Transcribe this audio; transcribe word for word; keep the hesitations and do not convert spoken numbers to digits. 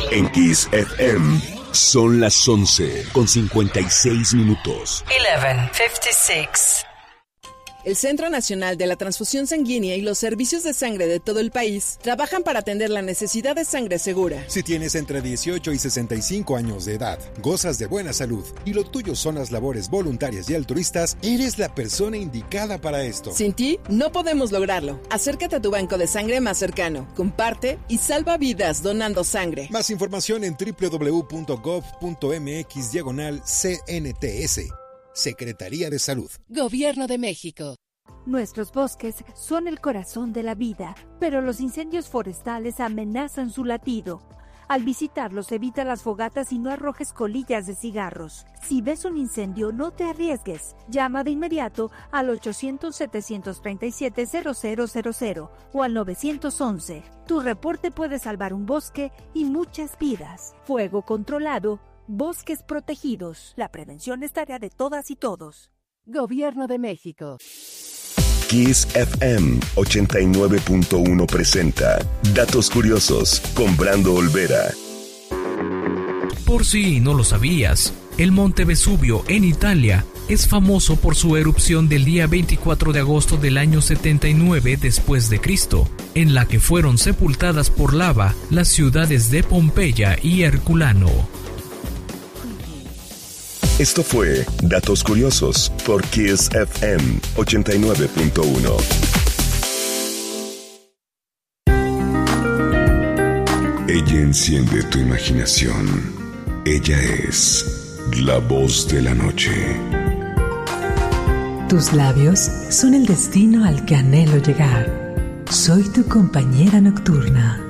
En Kiss F M son las once con cincuenta y seis minutos. once cincuenta y seis. El Centro Nacional de la Transfusión Sanguínea y los servicios de sangre de todo el país trabajan para atender la necesidad de sangre segura. Si tienes entre dieciocho y sesenta y cinco años de edad, gozas de buena salud y lo tuyo son las labores voluntarias y altruistas, eres la persona indicada para esto. Sin ti, no podemos lograrlo. Acércate a tu banco de sangre más cercano, comparte y salva vidas donando sangre. Más información en doble u doble u doble u punto gov punto eme equis diagonal C N T S. Secretaría de Salud. Gobierno de México. Nuestros bosques son el corazón de la vida, pero los incendios forestales amenazan su latido. Al visitarlos, evita las fogatas y no arrojes colillas de cigarros. Si ves un incendio, no te arriesgues. Llama de inmediato al ochocientos, setecientos treinta y siete, cero cero cero cero o al nueve once. Tu reporte puede salvar un bosque y muchas vidas. Fuego controlado. Bosques protegidos. La prevención es tarea de todas y todos. Gobierno de México. Kiss F M ochenta y nueve punto uno presenta Datos Curiosos con Brando Olvera. Por si no lo sabías, el Monte Vesubio en Italia es famoso por su erupción del día veinticuatro de agosto del año setenta y nueve después de Cristo, en la que fueron sepultadas por lava las ciudades de Pompeya y Herculano. Esto fue Datos Curiosos por Kiss F M ochenta y nueve punto uno. Ella enciende tu imaginación. Ella es la voz de la noche. Tus labios son el destino al que anhelo llegar. Soy tu compañera nocturna.